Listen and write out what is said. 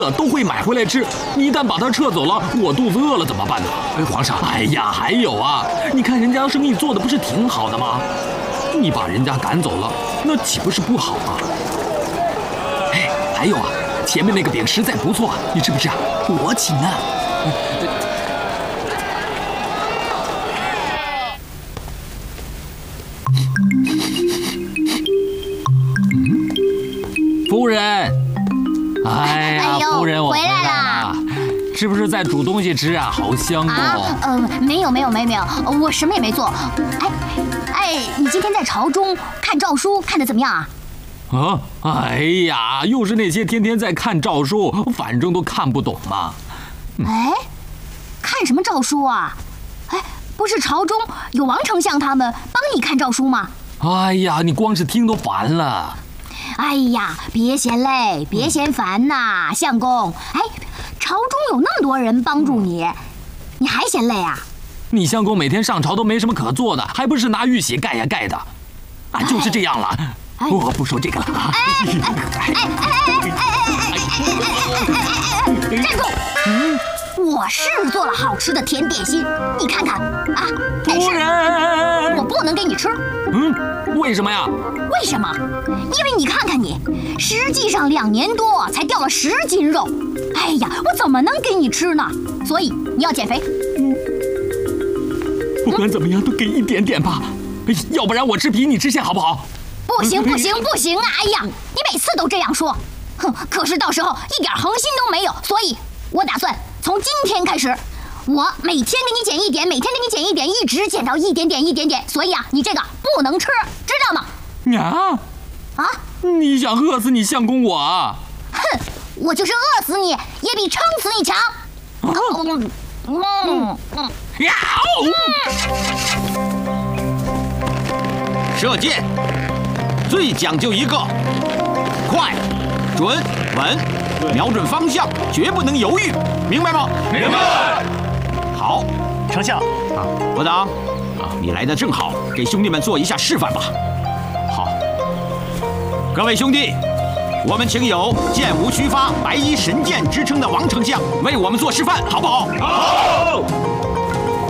都会买回来吃。你一旦把它撤走了，我肚子饿了怎么办呢？皇上，哎呀，还有啊，你看人家生意做的不是挺好的吗？你把人家赶走了，那岂不是不好吗？哎，还有啊，前面那个饼实在不错啊，你吃不吃啊？我请啊。夫人，哎呀，夫人，我回来了，是不是在煮东西吃啊？好香哦！ 没有，我什么也没做。你今天在朝中看诏书看得怎么样啊？ 哎呀，又是那些天天在看诏书，反正都看不懂嘛。 看什么诏书啊？不是朝中有王丞相他们帮你看诏书吗？ 哎呀，你光是听都烦了。 哎呀，别嫌累，别嫌烦呐，相公。朝中有那么多人帮助你，你还嫌累啊？ 你相公每天上朝都没什么可做的，还不是拿玉玺盖呀盖的？就是这样了。我不说这个了。 站住！我是做了好吃的甜点心，你看看啊。但是我不能给你吃。 为什么呀？ 为什么？因为你看看你，实际上2年多才掉了10斤肉。哎呀，我怎么能给你吃呢？所以你要减肥。 不管怎么样都给一点点吧，要不然我吃皮你吃馅好不好？ 不行！哎呀，你每次都这样说，可是到时候一点恒心都没有。所以我打算从今天开始，我每天给你减一点，每天给你减一点，一直减到一点点。所以你这个不能吃，知道吗？ 你想饿死你相公我啊？ 我就是饿死你，也比撑死你强。 射箭最讲究一个快、准、稳，瞄准方向，绝不能犹豫，明白吗？ 明白。 好， 丞相伯当，你来的正好，给兄弟们做一下示范吧。好，各位兄弟，我们请有箭无虚发、白衣神箭之称的王丞相为我们做示范，好不好？ 好。